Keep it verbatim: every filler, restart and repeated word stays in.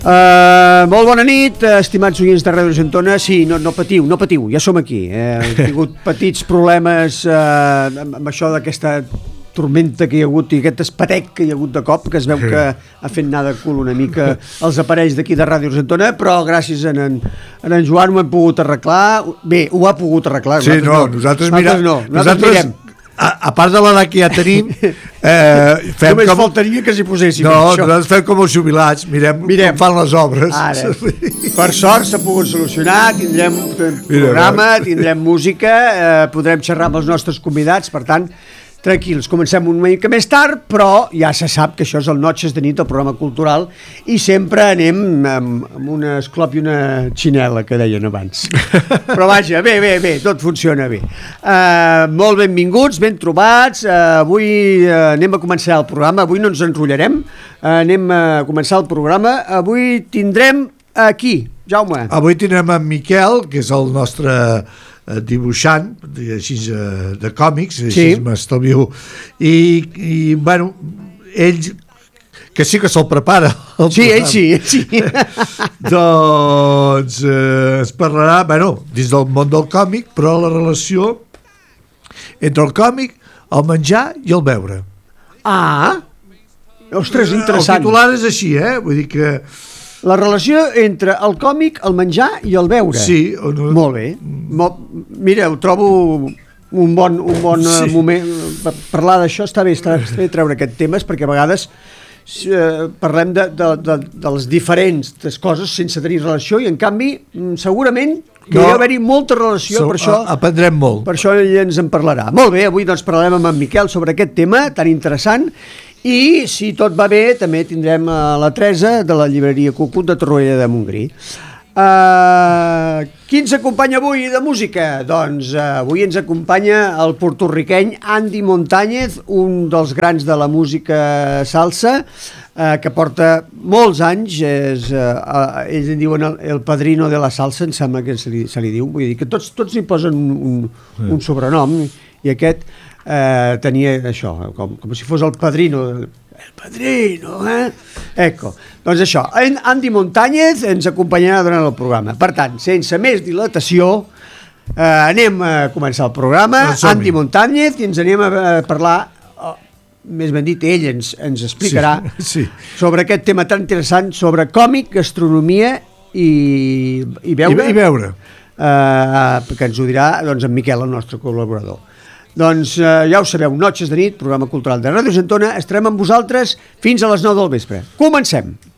Uh, molt bona nit, estimats oients de Ràdio Argentona. Sí, no, no patiu, no patiu, ja som aquí. Eh? Hem tingut petits problemes uh, amb, amb això d'aquesta tormenta que hi ha hagut i aquest espatec que hi ha hagut de cop, que es veu que ha fet anar de cul una mica els aparells d'aquí de Ràdio Argentona, però gràcies a en, a en Joan ho hem pogut arreglar. Bé, ho ha pogut arreglar. Sí, no, nosaltres, mira, nosaltres no, nosaltres, nosaltres mirem. A, a part de l'edat que ja tenim, eh, fem només com... faltaria que s'hi poséssim. No, això. nosaltres fem com els jubilats, mirem, mirem. com fan les obres. Ara, per sort s'ha pogut solucionar, tindrem programa, tindrem música, eh, podrem xerrar amb els nostres convidats, per tant, tranquils, comencem una mica més tard, però ja se sap que això és el Noches de nit, el programa cultural, i sempre anem amb, amb una esclop i una xinela, que deien abans. Però vaja, bé, bé, bé, tot funciona bé. Uh, molt benvinguts, ben trobats, uh, avui uh, anem a començar el programa, avui no ens enrotllarem, uh, anem a començar el programa, avui tindrem aquí, Jaume. Avui tindrem en Miquel, que és el nostre dibuixant, així de còmics, així sí. m'estalvio, i, i bueno, ell que sí que se'l prepara sí, ell sí, ell sí. doncs eh, es parlarà, bueno, dins del món del còmic, però la relació entre el còmic, el menjar i el beure. Ah, ostres, interessant. El titular és així, eh? Vull dir que la relació entre el còmic, el menjar i el beure. Sí. No... Molt bé. Molt... Mira, ho trobo un bon, un bon sí. moment. Per parlar d'això està bé, està bé treure aquest temes, perquè a vegades eh, parlem de, de, de, de les diferents coses sense tenir relació i, en canvi, segurament que no, hi ha d'haver-hi molta relació, so, per això... Aprendrem molt. Per això ell ens en parlarà. Molt bé, avui doncs parlarem amb en Miquel sobre aquest tema tan interessant. I, si tot va bé, també tindrem a la Teresa de la llibreria Cucut de Torroella de Montgrí. Uh, qui ens acompanya avui de música? Doncs uh, avui ens acompanya el porto-riqueny Andy Montañez, un dels grans de la música salsa, uh, que porta molts anys, és, uh, uh, ells en diuen el, el padrino de la salsa, em sembla que se li, se li diu, vull dir que tots, tots li posen un, un, un sobrenom, i aquest... Eh, tenia això, com, com si fos el padrino, el padrino, eh? Ecco, doncs això, Andy Montañez ens acompanyarà durant el programa. Per tant, sense més dilatació, eh, anem a començar el programa. Andy Montañez, i ens anem a parlar, oh, més ben dit, ell ens, ens explicarà sí, sí. sobre aquest tema tan interessant, sobre còmic, gastronomia i, i beure. I, i beure. Eh, que ens ho dirà doncs, en Miquel, el nostre col·laborador. Doncs eh, ja ho sabeu, Noches de nit, programa cultural de Ràdio Argentona, estarem amb vosaltres fins a les nou del vespre. Comencem!